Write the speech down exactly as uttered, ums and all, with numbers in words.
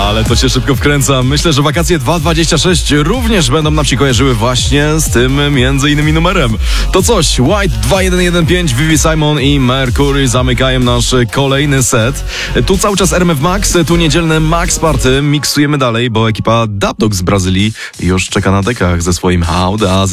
Ale to się szybko wkręca. Myślę, że wakacje dwa tysiące dwudziesty szósty również będą nam się kojarzyły właśnie z tym między innymi numerem. To coś, White dwa jeden jeden pięć, Vivi Simon i Mercury zamykają nasz kolejny set. Tu cały czas R M F Max, tu niedzielne Max Party. Miksujemy dalej, bo ekipa Dub Dogs z Brazylii już czeka na dekach ze swoim How Does